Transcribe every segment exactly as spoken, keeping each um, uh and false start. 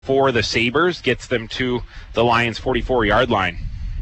for the Sabres, gets them to the Lions' forty-four-yard line.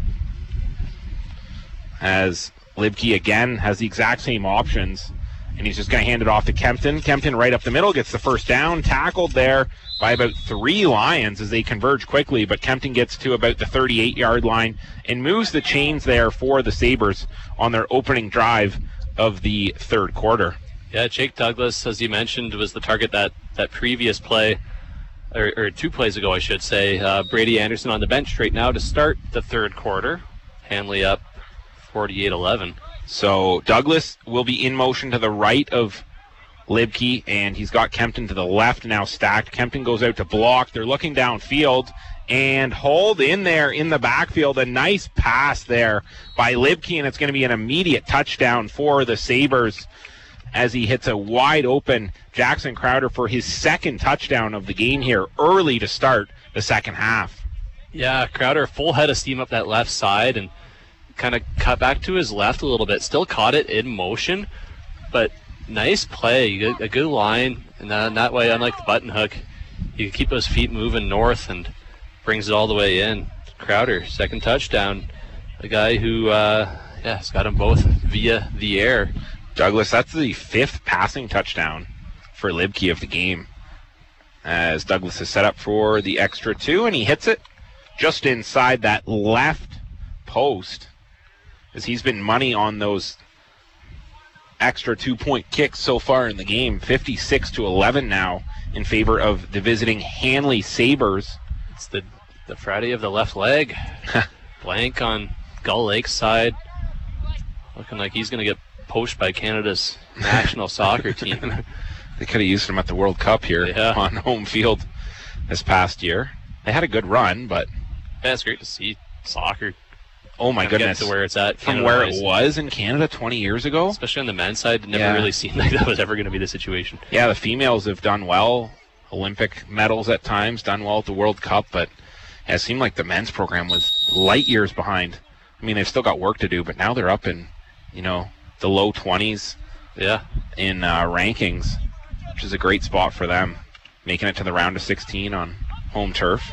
As Libke again has the exact same options, and he's just going to hand it off to Kempton. Kempton right up the middle, gets the first down, tackled there by about three Lions as they converge quickly, but Kempton gets to about the thirty-eight-yard line and moves the chains there for the Sabres on their opening drive of the third quarter. Yeah, Jake Douglas, as you mentioned, was the target that, that previous play, or, or two plays ago, I should say. Uh, Brady Anderson on the bench right now to start the third quarter. Hanley up forty-eight eleven. So Douglas will be in motion to the right of Libke, and he's got Kempton to the left now stacked. Kempton goes out to block. They're looking downfield, and hold in there in the backfield. A nice pass there by Libke, and it's going to be an immediate touchdown for the Sabres as he hits a wide open Jackson Crowder for his second touchdown of the game here, early to start the second half. Yeah, Crowder full head of steam up that left side and kind of cut back to his left a little bit. Still caught it in motion, but nice play, a good line, and that, that way, unlike the button hook, you can keep those feet moving north and brings it all the way in. Crowder, second touchdown. A guy who, uh, yeah, has got them both via the air. Douglas, that's the fifth passing touchdown for Libke of the game, as Douglas is set up for the extra two, and he hits it just inside that left post, as he's been money on those extra two-point kicks so far in the game. fifty-six to eleven now in favor of the visiting Hanley Sabres. It's the, the Friday of the left leg. Blank on Gull Lake's side. Looking like he's going to get poached by Canada's national soccer team. They could have used him at the World Cup here yeah. on home field this past year. They had a good run, but... Yeah, it's great to see soccer. Oh my goodness. Get to where it's at. From where it was in Canada twenty years ago. Especially on the men's side, it never yeah. really seemed like that was ever going to be the situation. Yeah, the females have done well. Olympic medals at times, done well at the World Cup, but it seemed like the men's program was light years behind. I mean, they've still got work to do, but now they're up in, you know, the low twenties yeah. in uh, rankings, which is a great spot for them, making it to the round of sixteen on home turf.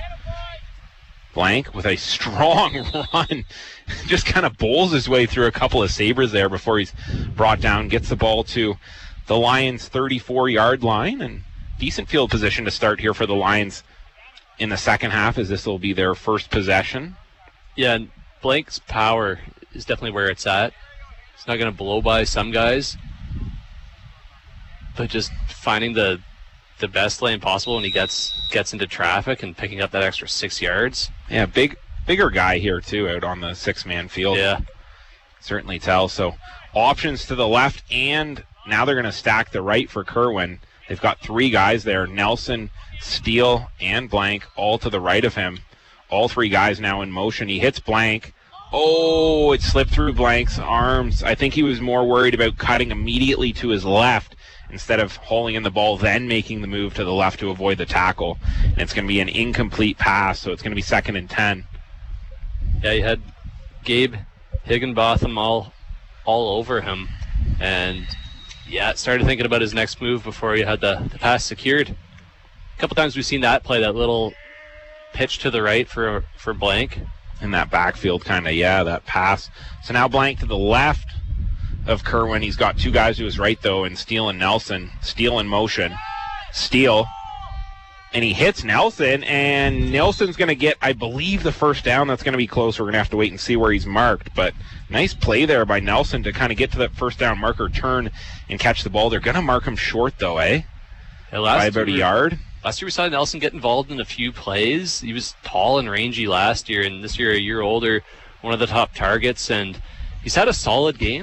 Blank with a strong run, just kind of bowls his way through a couple of Sabres there before he's brought down, gets the ball to the Lions' thirty-four-yard line, and decent field position to start here for the Lions in the second half, as this will be their first possession. Yeah, and Blank's power is definitely where it's at. It's not going to blow by some guys, but just finding the the best lane possible when he gets gets into traffic and picking up that extra six yards. Yeah, big bigger guy here too out on the six-man field. Yeah, certainly tell. So options to the left, and now they're going to stack the right for Kerwin. They've got three guys there: Nelson, Steele, and Blank, all to the right of him. All three guys now in motion. He hits Blank. Oh, it slipped through Blank's arms. I think he was more worried about cutting immediately to his left instead of hauling in the ball, then making the move to the left to avoid the tackle. And it's going to be an incomplete pass, so it's going to be second and ten. Yeah, you had Gabe Higginbotham all all over him. And, yeah, started thinking about his next move before he had the, the pass secured. A couple times we've seen that play, that little pitch to the right for for Blank. In that backfield kind of, yeah, that pass. So now Blank to the left of Kerwin. He's got two guys to his right, though, in Steele and Nelson. Steele in motion. Steele. And he hits Nelson, and Nelson's going to get, I believe, the first down. That's going to be close. We're going to have to wait and see where he's marked. But nice play there by Nelson to kind of get to that first down marker, turn, and catch the ball. They're going to mark him short, though, eh? Yeah, last by about year, a yard. Last year we saw Nelson get involved in a few plays. He was tall and rangy last year, and this year a year older, one of the top targets, and he's had a solid game.